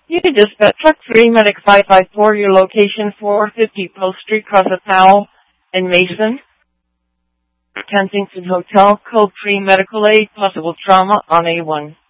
You can dispatch Truck 3 Medic 554, your location 450 Post Street, across the Powell and Mason. Kensington Hotel, code 3 medical aid, possible trauma on A1.